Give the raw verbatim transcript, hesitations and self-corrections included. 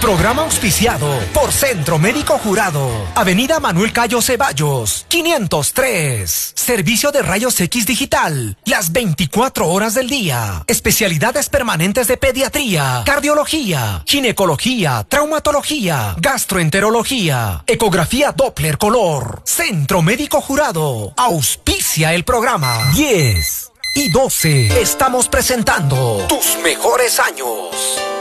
Programa auspiciado por Centro Médico Jurado. Avenida Manuel Cayo Ceballos, quinientos tres. Servicio de rayos X digital, las veinticuatro horas del día. Especialidades permanentes de pediatría, cardiología, ginecología, traumatología, gastroenterología, ecografía Doppler color. Centro Médico Jurado auspicia el programa. diez y doce. Estamos presentando tus mejores años.